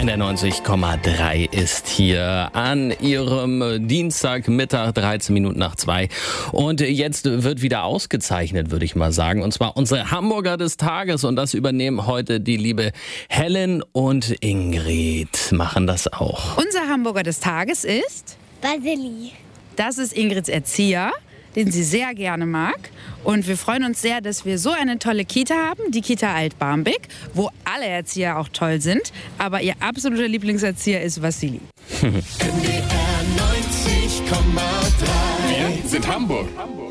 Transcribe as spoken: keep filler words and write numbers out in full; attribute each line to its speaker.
Speaker 1: N R neunzig Komma drei ist hier an Ihrem Dienstagmittag, dreizehn Minuten nach zwei. Und jetzt wird wieder ausgezeichnet, würde ich mal sagen. Und zwar unsere Hamburger des Tages. Und das übernehmen heute die liebe Helen und Ingrid. Machen das auch.
Speaker 2: Unser Hamburger des Tages ist?
Speaker 3: Basili.
Speaker 2: Das ist Ingrids Erzieher, den sie sehr gerne mag. Und wir freuen uns sehr, dass wir so eine tolle Kita haben, die Kita Alt-Barmbek, wo alle Erzieher auch toll sind. Aber ihr absoluter Lieblingserzieher ist Vasili.
Speaker 4: N D R neunzig Komma drei.
Speaker 5: Wir sind Hamburg. Hamburg.